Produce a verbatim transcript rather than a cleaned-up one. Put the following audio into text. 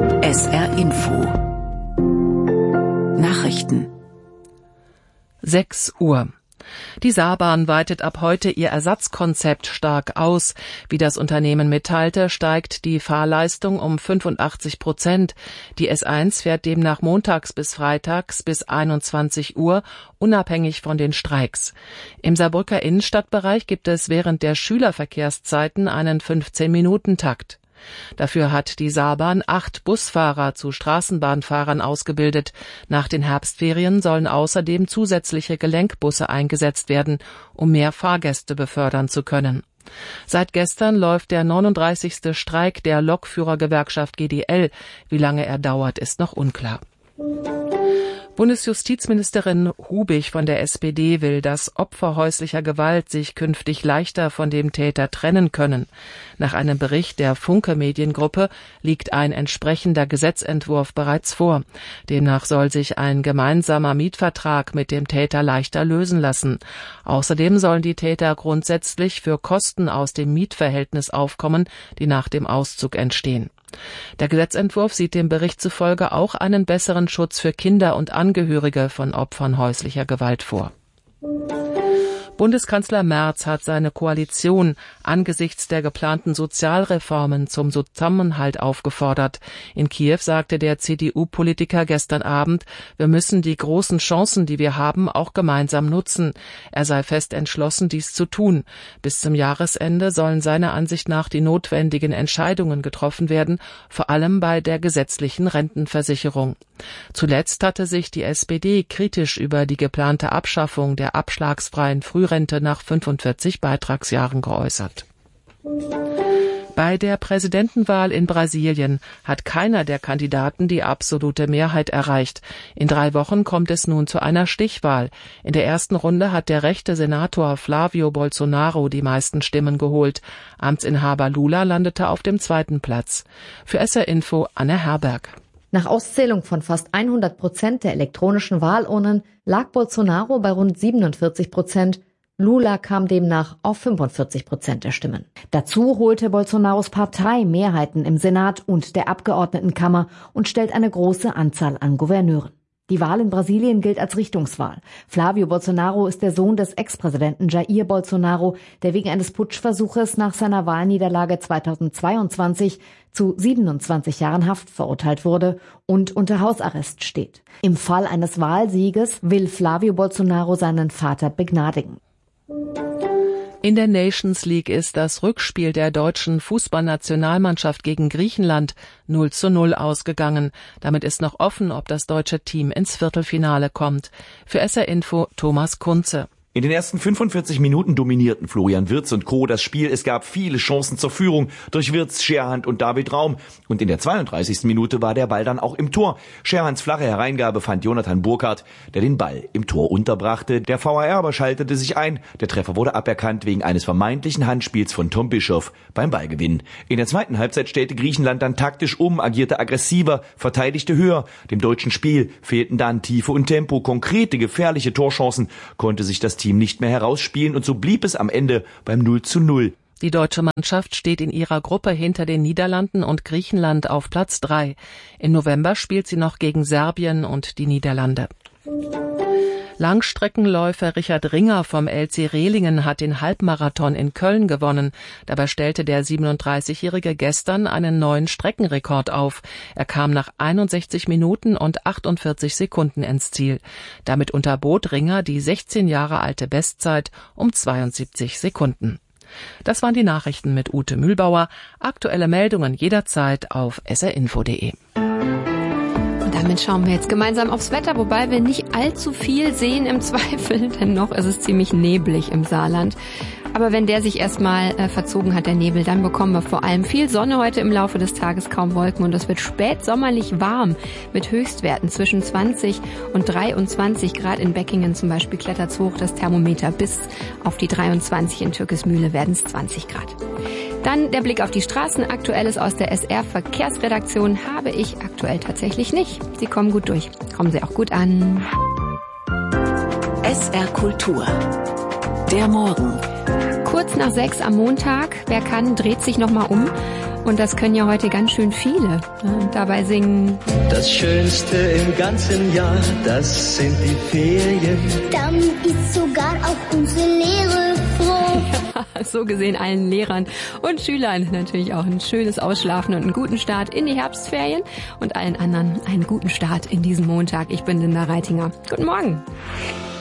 S R Info Nachrichten. sechs Uhr. Die Saarbahn weitet ab heute ihr Ersatzkonzept stark aus. Wie das Unternehmen mitteilte, steigt die Fahrleistung um fünfundachtzig Prozent. Die S eins fährt demnach montags bis freitags bis einundzwanzig Uhr, unabhängig von den Streiks. Im Saarbrücker Innenstadtbereich gibt es während der Schülerverkehrszeiten einen fünfzehn-Minuten-Takt. Dafür hat die Saarbahn acht Busfahrer zu Straßenbahnfahrern ausgebildet. Nach den Herbstferien sollen außerdem zusätzliche Gelenkbusse eingesetzt werden, um mehr Fahrgäste befördern zu können. Seit gestern läuft der neununddreißigste Streik der Lokführergewerkschaft G D L. Wie lange er dauert, ist noch unklar. Bundesjustizministerin Hubig von der S P D will, dass Opfer häuslicher Gewalt sich künftig leichter von dem Täter trennen können. Nach einem Bericht der Funke Mediengruppe liegt ein entsprechender Gesetzentwurf bereits vor. Demnach soll sich ein gemeinsamer Mietvertrag mit dem Täter leichter lösen lassen. Außerdem sollen die Täter grundsätzlich für Kosten aus dem Mietverhältnis aufkommen, die nach dem Auszug entstehen. Der Gesetzentwurf sieht dem Bericht zufolge auch einen besseren Schutz für Kinder und Angehörige von Opfern häuslicher Gewalt vor. Bundeskanzler Merz hat seine Koalition angesichts der geplanten Sozialreformen zum Zusammenhalt aufgefordert. In Kiew sagte der C D U-Politiker gestern Abend, wir müssen die großen Chancen, die wir haben, auch gemeinsam nutzen. Er sei fest entschlossen, dies zu tun. Bis zum Jahresende sollen seiner Ansicht nach die notwendigen Entscheidungen getroffen werden, vor allem bei der gesetzlichen Rentenversicherung. Zuletzt hatte sich die S P D kritisch über die geplante Abschaffung der abschlagsfreien Frührente nach fünfundvierzig Beitragsjahren geäußert. Bei der Präsidentenwahl in Brasilien hat keiner der Kandidaten die absolute Mehrheit erreicht. In drei Wochen kommt es nun zu einer Stichwahl. In der ersten Runde hat der rechte Senator Flávio Bolsonaro die meisten Stimmen geholt. Amtsinhaber Lula landete auf dem zweiten Platz. Für S R Info Anne Herberg. Nach Auszählung von fast hundert Prozent der elektronischen Wahlurnen lag Bolsonaro bei rund siebenundvierzig Prozent. Lula kam demnach auf fünfundvierzig Prozent der Stimmen. Dazu holte Bolsonaros Partei Mehrheiten im Senat und der Abgeordnetenkammer und stellt eine große Anzahl an Gouverneuren. Die Wahl in Brasilien gilt als Richtungswahl. Flávio Bolsonaro ist der Sohn des Ex-Präsidenten Jair Bolsonaro, der wegen eines Putschversuches nach seiner Wahlniederlage zweitausendzweiundzwanzig zu siebenundzwanzig Jahren Haft verurteilt wurde und unter Hausarrest steht. Im Fall eines Wahlsieges will Flávio Bolsonaro seinen Vater begnadigen. In der Nations League ist das Rückspiel der deutschen Fußballnationalmannschaft gegen Griechenland null zu null ausgegangen. Damit ist noch offen, ob das deutsche Team ins Viertelfinale kommt. Für S R Info Thomas Kunze. In den ersten fünfundvierzig Minuten dominierten Florian Wirtz und Co. das Spiel. Es gab viele Chancen zur Führung durch Wirtz, Scherhand und David Raum. Und in der zweiunddreißigsten Minute war der Ball dann auch im Tor. Scherhands flache Hereingabe fand Jonathan Burkhardt, der den Ball im Tor unterbrachte. Der V A R aber schaltete sich ein. Der Treffer wurde aberkannt wegen eines vermeintlichen Handspiels von Tom Bischoff beim Ballgewinn. In der zweiten Halbzeit stellte Griechenland dann taktisch um, agierte aggressiver, verteidigte höher. Dem deutschen Spiel fehlten dann Tiefe und Tempo. Konkrete, gefährliche Torchancen konnte sich das Team nicht mehr herausspielen und so blieb es am Ende beim null zu null. Die deutsche Mannschaft steht in ihrer Gruppe hinter den Niederlanden und Griechenland auf Platz drei. Im November spielt sie noch gegen Serbien und die Niederlande. Langstreckenläufer Richard Ringer vom L C Rehlingen hat den Halbmarathon in Köln gewonnen. Dabei stellte der siebenunddreißigjährige gestern einen neuen Streckenrekord auf. Er kam nach einundsechzig Minuten und achtundvierzig Sekunden ins Ziel. Damit unterbot Ringer die sechzehn Jahre alte Bestzeit um zweiundsiebzig Sekunden. Das waren die Nachrichten mit Ute Mühlbauer. Aktuelle Meldungen jederzeit auf s r info punkt de. Damit schauen wir jetzt gemeinsam aufs Wetter, wobei wir nicht allzu viel sehen im Zweifel, denn noch ist es ziemlich neblig im Saarland. Aber wenn der sich erstmal äh, verzogen hat, der Nebel, dann bekommen wir vor allem viel Sonne heute im Laufe des Tages, kaum Wolken und es wird spätsommerlich warm mit Höchstwerten zwischen zwanzig und dreiundzwanzig Grad. In Beckingen zum Beispiel klettert es hoch, das Thermometer bis auf die dreiundzwanzig, in Türkismühle werden es zwanzig Grad. Dann der Blick auf die Straßen. Aktuelles aus der S R-Verkehrsredaktion habe ich aktuell tatsächlich nicht. Sie kommen gut durch. Kommen Sie auch gut an. S R Kultur. Der Morgen. Kurz nach sechs am Montag. Wer kann, dreht sich nochmal um Und das können ja heute ganz schön viele. Und dabei singen: Das Schönste im ganzen Jahr, das sind die Ferien. Damit ist sogar auch unsere Lehre froh. Ja, so gesehen allen Lehrern und Schülern natürlich auch ein schönes Ausschlafen und einen guten Start in die Herbstferien. Und allen anderen einen guten Start in diesen Montag. Ich bin Linda Reitinger. Guten Morgen.